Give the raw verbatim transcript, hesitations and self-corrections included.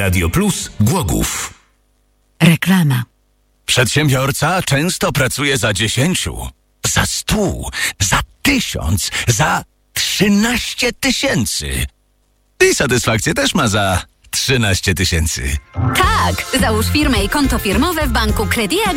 Radio Plus Głogów. Reklama. Przedsiębiorca często pracuje za dziesięciu, za stu, za tysiąc, za trzynaście tysięcy. I satysfakcję też ma za trzynaście tysięcy. Tak! Załóż firmę i konto firmowe w banku Crédit